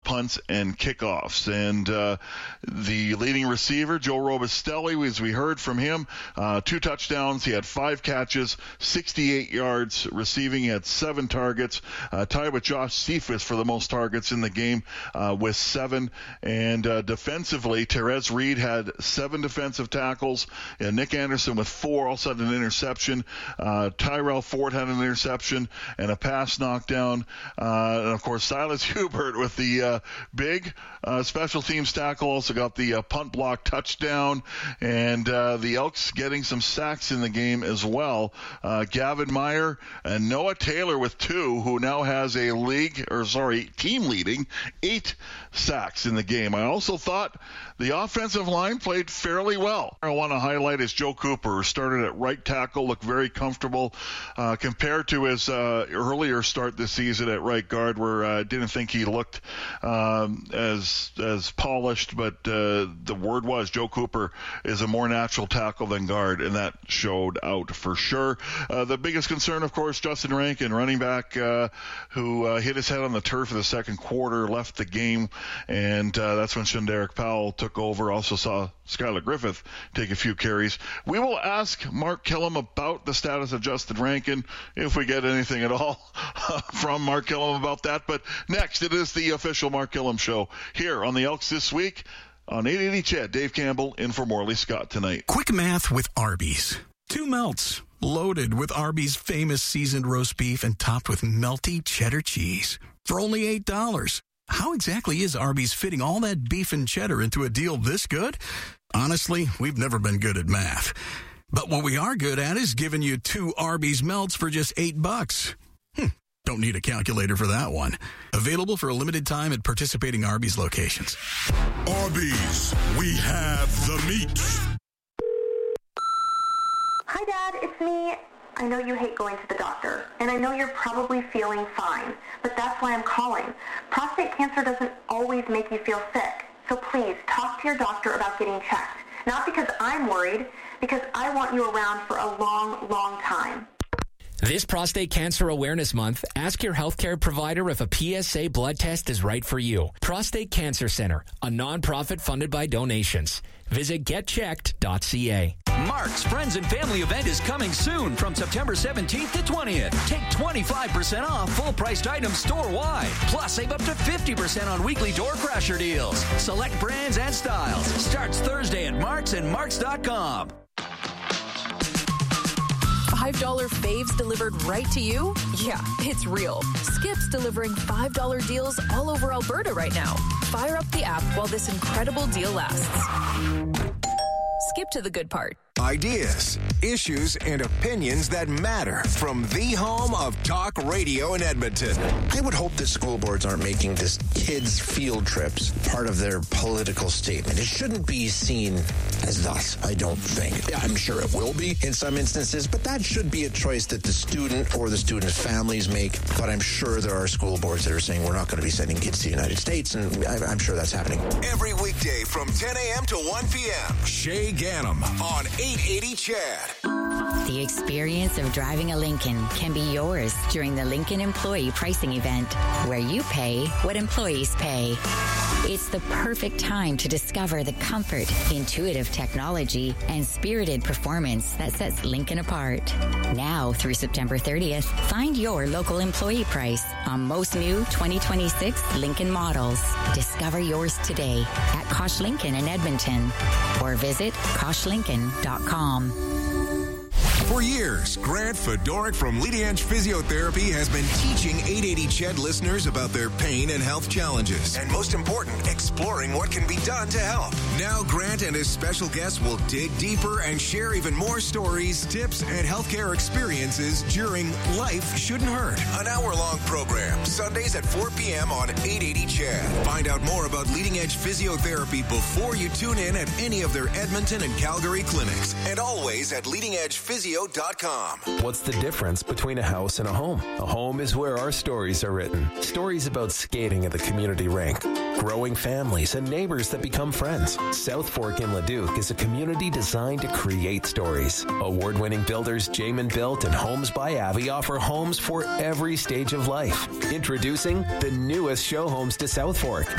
punts and kickoffs. And the leading receiver, Joe Robustelli, as we heard from him, 2 touchdowns. He had 5 catches, 68 yards receiving. He had 7 targets, tied with Josh Cephas for the most targets in the game with 7. And defensively, Therese Reed had 7 defensive tackles, and Nick Anderson with 4, also had an interception. Tyrell Ford had an interception and a pass knockdown. And, of course, Silas Hubert with the big special teams tackle, also got the punt block touchdown. And the Elks getting some sacks in the game as well. Gavin Meyer and Noah Taylor with 2, who now has a team leading 8 sacks in the game. I also thought the offensive line played fairly well. I want to highlight is Joe Cooper, who started at right tackle, looked very comfortable compared to his earlier start this season at right guard, where I didn't think he looked as polished, but the word was Joe Cooper is a more natural tackle than guard, and that showed out for sure. The biggest concern, of course, Justin Rankin, running back, who hit his head on the turf in the second quarter, left the game, and that's when Shunderic Powell took over. Also saw Skylar Griffith take a few carries. We will ask Mark Killam about the status of Justin Rankin, if we get anything at all from Mark Killam about that. But next, it is the official Mark Killam Show here on the Elks This Week on 880 CHED. Dave Campbell in for Morley Scott tonight. Quick math with Arby's. 2 melts, loaded with Arby's famous seasoned roast beef and topped with melty cheddar cheese for only $8. How exactly is Arby's fitting all that beef and cheddar into a deal this good? Honestly, we've never been good at math. But what we are good at is giving you 2 Arby's melts for just $8. Don't need a calculator for that one. Available for a limited time at participating Arby's locations. Arby's, we have the meat. Hi, Dad, it's me. I know you hate going to the doctor, and I know you're probably feeling fine, but that's why I'm calling. Prostate cancer doesn't always make you feel sick, so please talk to your doctor about getting checked. Not because I'm worried, because I want you around for a long, long time. This Prostate Cancer Awareness Month, ask your healthcare provider if a PSA blood test is right for you. Prostate Cancer Center, a nonprofit funded by donations. Visit getchecked.ca. Mark's Friends and Family event is coming soon from September 17th to 20th. Take 25% off full-priced items store-wide. Plus, save up to 50% on weekly door crasher deals. Select brands and styles. Starts Thursday at Mark's and Marks.com. $5 faves delivered right to you? Yeah, it's real. Skip's delivering $5 deals all over Alberta right now. Fire up the app while this incredible deal lasts. Skip to the good part. Ideas, issues, and opinions that matter from the home of talk radio in Edmonton. I would hope that school boards aren't making this kids' field trips part of their political statement. It shouldn't be seen as thus, I don't think. Yeah, I'm sure it will be in some instances, but that should be a choice that the student or the student's families make. But I'm sure there are school boards that are saying we're not going to be sending kids to the United States, and I'm sure that's happening. Every weekday from 10 a.m. to 1 p.m. Shay Gannam on 880 CHED. The experience of driving a Lincoln can be yours during the Lincoln Employee Pricing Event, where you pay what employees pay. It's the perfect time to discover the comfort, intuitive technology, and spirited performance that sets Lincoln apart. Now through September 30th, find your local employee price on most new 2026 Lincoln models. Discover yours today at Kosh Lincoln in Edmonton or visit koshlincoln.com. For years, Grant Fedoruk from Leading Edge Physiotherapy has been teaching 880 CHED listeners about their pain and health challenges. And most important, exploring what can be done to help. Now Grant and his special guests will dig deeper and share even more stories, tips, and healthcare experiences during Life Shouldn't Hurt. An hour-long program, Sundays at 4 p.m. on 880 CHED. Find out more about Leading Edge Physiotherapy before you tune in at any of their Edmonton and Calgary clinics. And always at leadingedgephysio.com. What's the difference between a house and a home? A home is where our stories are written. Stories about skating at the community rink, growing families, and neighbors that become friends. South Fork in Leduc is a community designed to create stories. Award-winning builders Jamin Built and Homes by Avi offer homes for every stage of life. Introducing the newest show homes to South Fork.